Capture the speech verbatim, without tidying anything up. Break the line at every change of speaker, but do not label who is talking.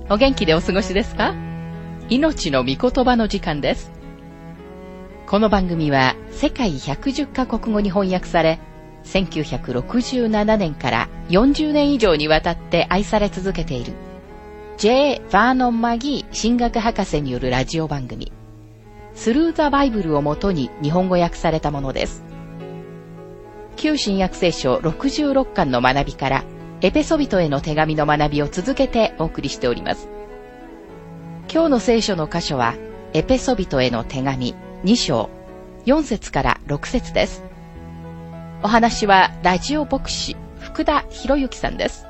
お元気でお過ごしですか？命の御言葉の時間です。この番組は世界ひゃくじゅっカ国語に翻訳され、せんきゅうひゃくろくじゅうななねんからよんじゅうねん以上にわたって愛され続けている J. ヴァーノン・マギー神学博士によるラジオ番組、スルー・ザ・バイブルをもとに日本語訳されたものです。旧新約聖書ろくじゅうろっかんの学びからエペソビトへの手紙の学びを続けてお送りしております。今日の聖書の箇所はエペソビトへの手紙に章よん節からろく節です。お話はラジオ牧師福田博之さんです。